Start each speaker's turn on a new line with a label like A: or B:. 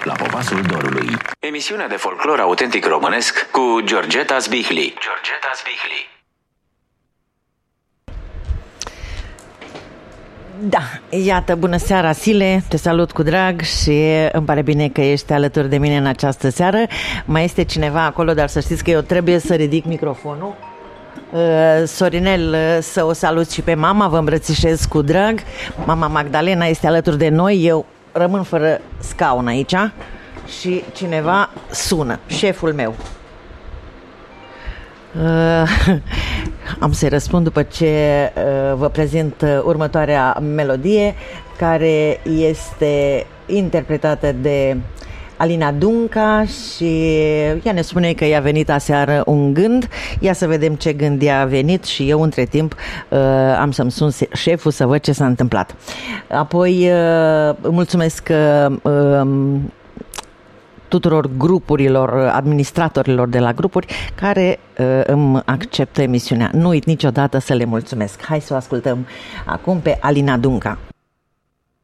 A: la Popasul Dorului. Emisiunea de folclor autentic românesc cu Georgeta Zbihli.
B: Da, iată, bună seara, Sile, te salut cu drag și îmi pare bine că ești alături de mine în această seară. Mai este cineva acolo, dar să știți că eu trebuie să ridic microfonul. Sorinel, să o salut și pe mama, vă îmbrățișez cu drag. Mama Magdalena este alături de noi, eu rămân fără scaun aici și cineva sună, șeful meu. Am să-i răspund după ce vă prezint următoarea melodie, care este interpretată de Alina Dunca și ea ne spune că i-a venit aseară un gând. Ia să vedem ce gând i-a venit și eu între timp am să-mi sun șeful să văd ce s-a întâmplat. Apoi mulțumesc tuturor grupurilor, administratorilor de la grupuri care îmi acceptă emisiunea. Nu uit niciodată să le mulțumesc. Hai să o ascultăm acum pe Alina Dunca.